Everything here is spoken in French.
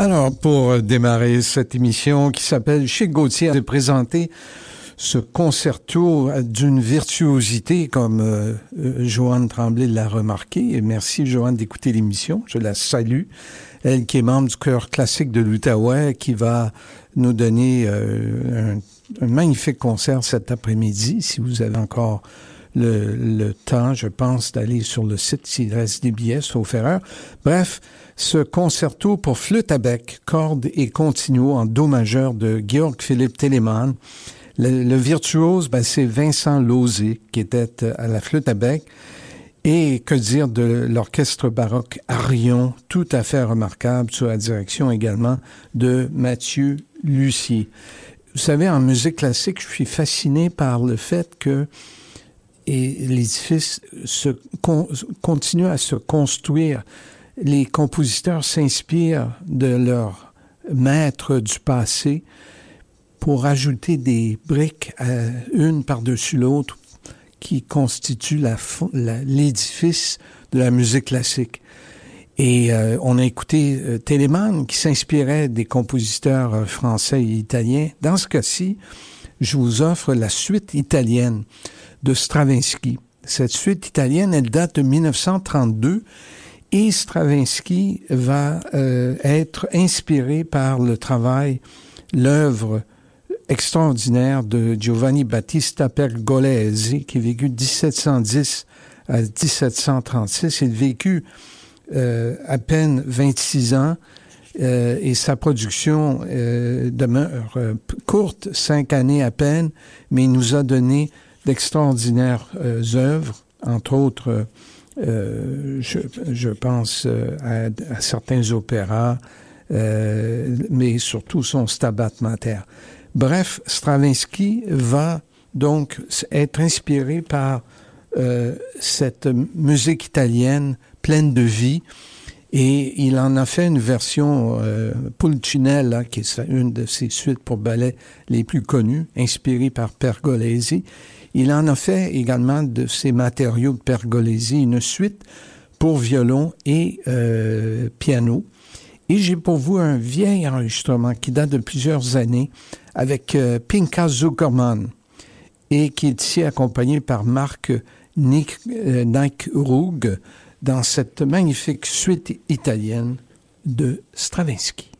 Alors, pour démarrer cette émission qui s'appelle Chez Gauthier, de présenter ce concerto d'une virtuosité comme Joanne Tremblay l'a remarqué. Et merci, Joanne, d'écouter l'émission. Je la salue. Elle qui est membre du chœur classique de l'Outaouais, qui va nous donner un magnifique concert cet après-midi. Si vous avez encore le temps, je pense, d'aller sur le site s'il reste des billets, sauf erreur. Bref, ce concerto pour flûte à bec, cordes et continuo en do majeur de Georg Philipp Telemann. Le virtuose, c'est Vincent Lauzé, qui était à la flûte à bec. Et que dire de l'orchestre baroque Arion, tout à fait remarquable, sous la direction également de Mathieu Lussier. Vous savez, en musique classique, je suis fasciné par le fait que l'édifice continue à se construire. Les compositeurs s'inspirent de leurs maîtres du passé pour ajouter des briques une par-dessus l'autre qui constituent l'édifice de la musique classique. Et on a écouté Telemann qui s'inspirait des compositeurs français et italiens. Dans ce cas-ci, je vous offre la suite italienne de Stravinsky. Cette suite italienne, elle date de 1932 et Stravinsky va être inspiré par l'œuvre extraordinaire de Giovanni Battista Pergolesi, qui a vécu de 1710 à 1736. Il a vécu à peine 26 ans et sa production demeure courte, 5 années à peine, mais il nous a donné d'extraordinaires œuvres, entre autres, je pense à certains opéras, mais surtout son Stabat Mater. Bref, Stravinsky va donc être inspiré par cette musique italienne pleine de vie et il en a fait une version Pulcinella, qui est une de ses suites pour ballet les plus connues, inspirée par Pergolesi. Il en a fait également de ses matériaux de Pergolesi une suite pour violon et piano. Et j'ai pour vous un vieil enregistrement qui date de plusieurs années avec Pinka Zuckerman et qui est ici accompagné par Marc Nykrug dans cette magnifique suite italienne de Stravinsky.